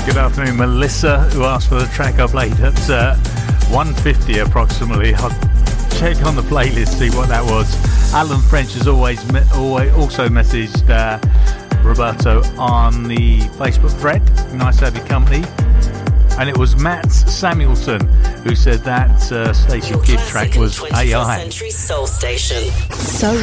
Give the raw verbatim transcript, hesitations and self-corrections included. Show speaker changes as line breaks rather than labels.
Good afternoon, Melissa, who asked for the track I played at uh, one fifty approximately. I'll check on the playlist, see what that was. Alan French has always, me- always also messaged uh, Roberto on the Facebook thread. Nice to have your company. And it was Matt Samuelson who said that uh, Stacey Kidd track was A I.
Century Soul Station.
So